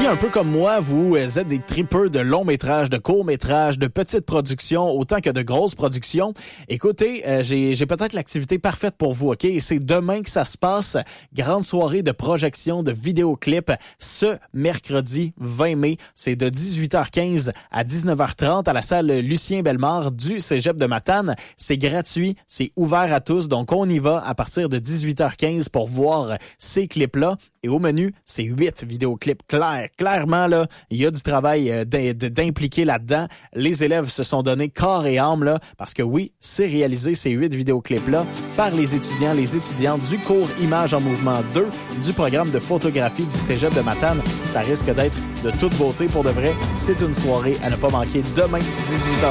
un peu comme moi, vous êtes des tripeux de longs métrages, de courts métrages, de petites productions, autant que de grosses productions, écoutez, j'ai peut-être l'activité parfaite pour vous, OK? Et c'est demain que ça se passe. Grande soirée de projection de vidéoclips ce mercredi 20 mai. C'est de 18h15 à 19h30 à la salle Lucien Bellemare du Cégep de Matane. C'est gratuit, c'est ouvert à tous, donc on y va à partir de 18h15 pour voir ces clips-là. Et au menu, c'est 8 vidéoclips clairs. Clairement, là, il y a du travail d'impliquer là-dedans. Les élèves se sont donnés corps et âme, là, parce que oui, c'est réalisé, ces 8 vidéoclips-là, par les étudiantes du cours Images en mouvement 2 du programme de photographie du Cégep de Matane. Ça risque d'être de toute beauté pour de vrai. C'est une soirée à ne pas manquer demain, 18h.